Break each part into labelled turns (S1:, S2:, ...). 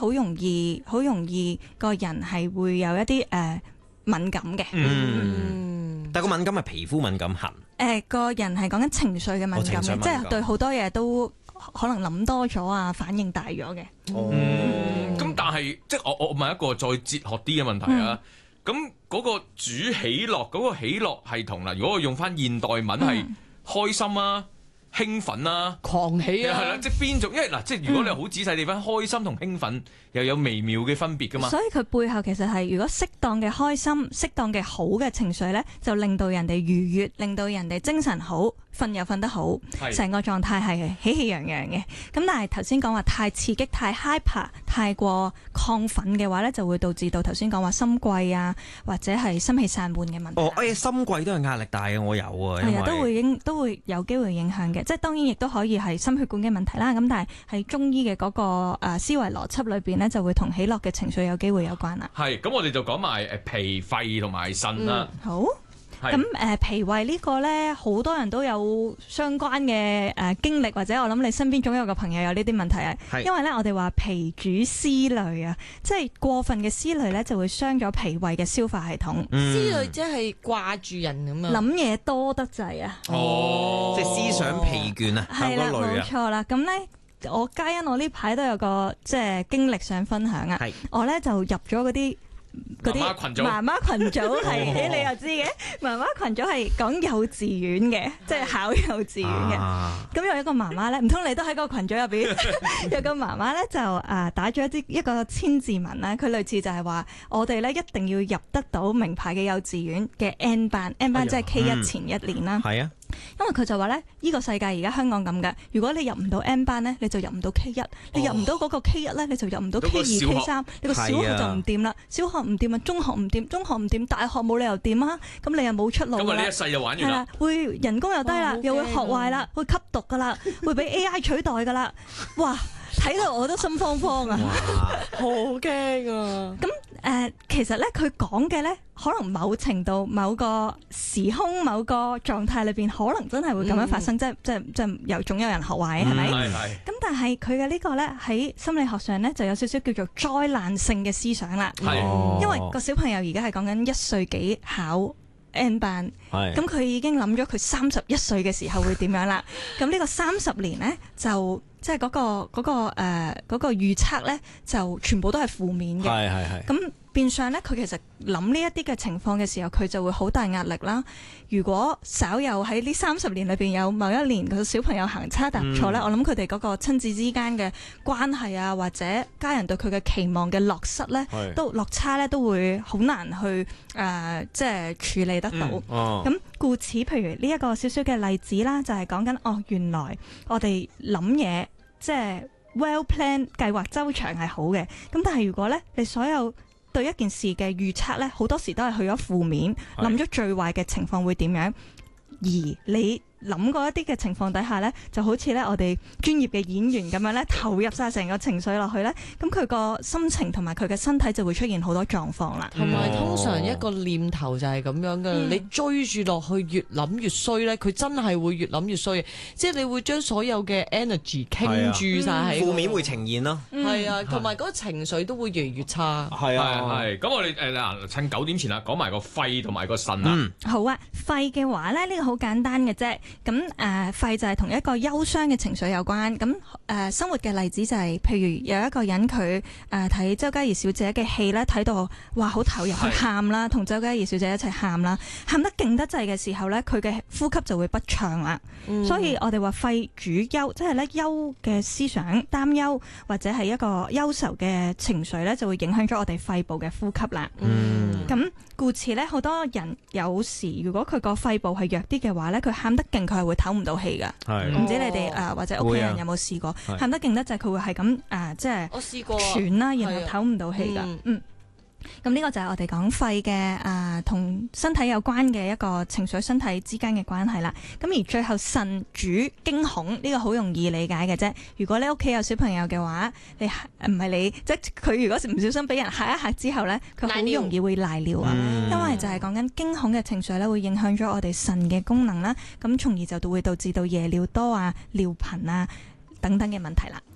S1: 好容易個人係會有一啲敏感嘅。
S2: 但係個敏感係皮膚敏感痕。
S1: 個人係講緊情緒嘅敏感嘅，即係對好多嘢都可能諗多咗啊，反應大咗嘅。
S3: 咁但係即係我問一個再哲學啲嘅問題啊。咁嗰個主喜樂嗰個喜樂係同嗱，如果我用翻現代文係開心啊、興奮啊、
S4: 狂喜啊，
S3: 係啦，即係邊種？因為嗱，即係如果你好仔細地分，開心同興奮又有微妙嘅分別㗎嘛。
S1: 所以佢背後其實係如果適當嘅開心、適當嘅好嘅情緒咧，就令到人哋愉悅，令到人哋精神好，瞓又瞓得好，成個狀態係喜氣洋洋嘅。咁但係頭先講話太刺激、太 hyper、太過亢奮嘅話咧，就會導致到頭先講話心悸啊，或者係心氣散漫嘅問題。
S2: 心悸都係壓力大嘅，我有啊，因為
S1: 都會有機會影響嘅。即係當然亦都可以係心血管嘅問題啦。咁但係喺中醫嘅嗰個思維邏輯裏邊咧，就會同喜樂嘅情緒有機會有關啦。
S3: 係，咁我哋就講埋脾、肺同埋腎啦。
S1: 好。咁脾胃呢個咧，好多人都有相關嘅經歷，或者我諗你身邊總有個朋友有呢啲問題啊。因為咧，我哋話脾主思慮啊，即係過分嘅思慮咧，就會傷咗脾胃嘅消化系統。
S4: 思慮即係掛住人咁啊，
S1: 諗嘢多得滯啊。
S2: 即係思想疲倦啊，
S1: 係啦，冇錯啦。咁咧，嘉欣我呢排都有個即係經歷想分享啊。我咧就入咗嗰啲媽媽群組係，你又知嘅，媽媽群組係講幼稚園嘅，即係考幼稚園嘅。咁有一個媽媽咧，唔通你都喺個群組入邊？有個媽媽咧就打咗一個千字文啦，佢類似就係話我哋咧一定要入得到名牌嘅幼稚園嘅 N 班即係 K1 前一年啦。係啊。因為佢就話咧，呢個世界而家香港咁嘅，如果你入唔到 N 班咧，你就入唔到 K1，你入唔到嗰個 K1咧，你就入唔到 K2、K3，你個小學就唔掂啦，小學唔掂啊，中學唔掂，中學唔掂，大學冇理由掂啊，咁你又冇出路啦。
S3: 咁啊，呢一世就玩完啦。
S1: 會人工又低啦，又會學壞啦，會吸毒噶啦，會俾 AI 取代噶啦，哇！睇到我都心慌慌啊，
S4: 好驚啊！
S1: 咁其實咧，佢講嘅咧，可能某程度、某個時空、某個狀態裏邊，可能真係會咁樣發生，即係總有人學壞，係咪？咁但係佢嘅呢個咧，喺心理學上咧，就有少少叫做災難性嘅思想啦。因為個小朋友而家係講緊1歲幾考N 班，咁佢已經諗咗佢31歲嘅時候會點樣啦。咁呢個30年咧就。即係嗰個預測咧，就全部都係負面嘅。咁變相咧，佢其實諗呢一啲嘅情況嘅時候，佢就會好大壓力啦。如果稍有喺呢30年裏邊有某一年個小朋友行差踏錯咧，我諗佢哋嗰個親子之間嘅關係啊，或者家人對佢嘅期望嘅落失咧，落差咧，都會好難去即係處理得到。咁故此，譬如呢一個少少嘅例子啦，就係講緊原來我哋諗嘢。即係 well plan 計劃周詳係好嘅，咁但係如果咧你所有對一件事嘅預測咧，好多時都係去咗負面，諗咗最壞嘅情況會點樣，而你諗過一啲嘅情況底下咧，就好似咧我哋專業嘅演員咁樣咧，投入晒成個情緒落去咧，咁佢個心情同埋佢嘅身體就會出現好多狀況啦。
S4: 同埋通常一個念頭就係咁樣嘅，你追住落去越諗越衰咧，佢真係會越諗越衰，即係你會將所有嘅 energy 傾注晒喺
S2: 負面會呈現咯。
S4: 係啊，同埋嗰個情緒都會越嚟越差。
S3: 係咁我哋趁9點前啦，講埋個肺同埋個腎啦。
S1: 好啊，肺嘅話咧，呢個好簡單嘅啫。咁肺就係同一個憂傷嘅情緒有關。咁生活嘅例子就係，譬如有一個人佢睇周嘉怡小姐嘅戲咧，睇到哇好投入去喊啦，同周嘉怡小姐一齊喊啦，喊得勁得滯嘅時候咧，佢嘅呼吸就會不暢啦。所以我哋話肺主憂，即係咧憂嘅思想、擔憂或者係一個憂愁嘅情緒咧，就會影響咗我哋肺部嘅呼吸啦。咁故此咧，好多人有時如果佢個肺部係弱啲嘅話咧，佢喊得勁，佢係會唞唔到氣噶。唔知你哋或者屋企人有冇試過喊得勁得滯，佢會係咁即係
S4: 我試過
S1: 喘啦，然後唞唔到氣噶。咁呢個就係我哋講肺嘅同身體有關嘅一個情緒身體之間嘅關係啦。咁而最後腎主驚恐，呢個好容易理解嘅啫。如果你屋企有小朋友嘅話，你唔係你即係佢如果唔小心俾人嚇一嚇之後咧，佢好容易會賴尿啊。因為就係講緊驚恐嘅情緒咧，會影響咗我哋腎嘅功能啦，咁從而就會導致到夜尿多啊、尿頻啊等等嘅問題啦。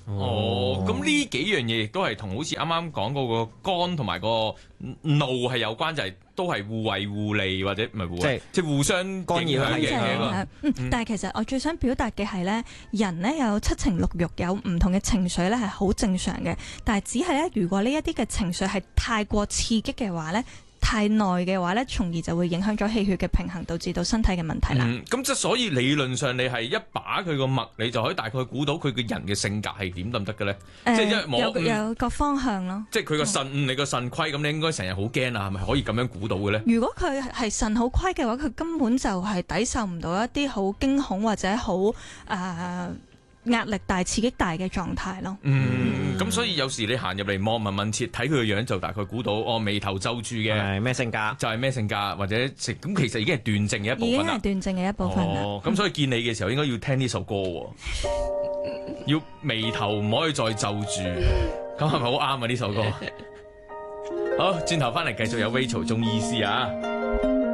S3: 咁呢幾樣嘢亦都係同好似啱啱講嗰個肝同埋個怒係有關，就係都係互惠互利或者唔係互惠，即係互相干擾嘅。
S1: 但係其實我最想表達嘅係咧，人咧有七情六慾，有唔同嘅情緒咧係好正常嘅，但係只係咧如果呢一啲嘅情緒係太過刺激嘅話咧，太耐嘅話咧，從而就會影響咗氣血嘅平衡，導致到身體嘅問題啦。
S3: 咁即係所以理論上你係一把佢個脈，你就可以大概估到佢個人嘅性格係點得嘅咧？即係
S1: 有個方向咯。
S3: 即係佢個腎，你個腎虧，咁你應該成日好驚啊？係咪可以咁樣估到嘅咧？
S1: 如果佢係腎好虧嘅話，佢根本就係抵受唔到一啲好驚恐或者好壓力大、刺激大嘅狀態咯。
S3: 咁所以有時你行入嚟望聞問切，睇佢個樣就大概估到，眉頭皺住嘅
S2: 係咩性格，
S3: 就係咩性格，或者咁其實已經係斷症嘅一部分啦。
S1: 已經係斷症嘅一部分啦。
S3: 咁所以見你嘅時候應該要聽呢首歌，要眉頭唔可以再皺住，咁係咪好啱啊？呢首歌好，轉頭翻嚟繼續有 Rachel 中醫師啊！